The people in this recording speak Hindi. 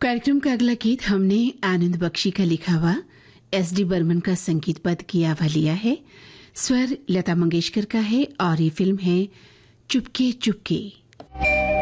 कार्यक्रम का अगला गीत हमने आनंद बख्शी का लिखा हुआ एस.डी. बर्मन का संगीतबद्ध किया हुआ लिया है। स्वर लता मंगेशकर का है और ये फिल्म है चुपके चुपके।